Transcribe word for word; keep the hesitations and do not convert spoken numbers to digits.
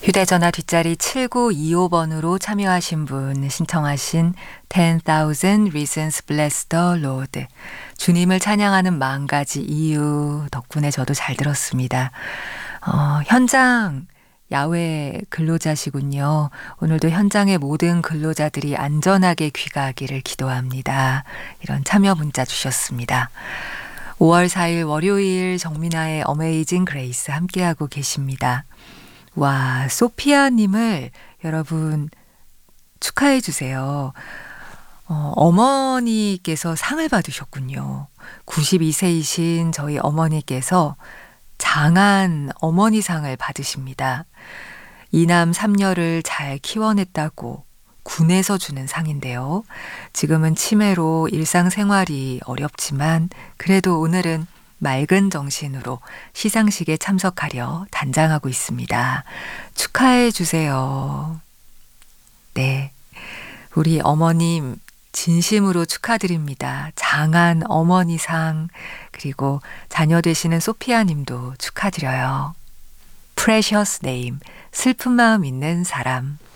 휴대전화 뒷자리 칠구이오 번으로 참여하신 분 신청하신 ten thousand Reasons Bless the Lord. 주님을 찬양하는 만 가지 이유 덕분에 저도 잘 들었습니다. 어, 현장 야외 근로자시군요. 오늘도 현장의 모든 근로자들이 안전하게 귀가하기를 기도합니다. 이런 참여 문자 주셨습니다. 오월 사일 월요일 정민아의 어메이징 그레이스 함께하고 계십니다. 와, 소피아님을 여러분 축하해 주세요. 어, 어머니께서 상을 받으셨군요. 구십이 세이신 저희 어머니께서 장한 어머니상을 받으십니다. 이남 삼녀를 잘 키워냈다고 군에서 주는 상인데요. 지금은 치매로 일상생활이 어렵지만 그래도 오늘은 맑은 정신으로 시상식에 참석하려 단장하고 있습니다. 축하해 주세요. 네, 우리 어머님 진심으로 축하드립니다. 장한 어머니상, 그리고 자녀 되시는 소피아 님도 축하드려요. Precious Name, 슬픈 마음 있는 사람.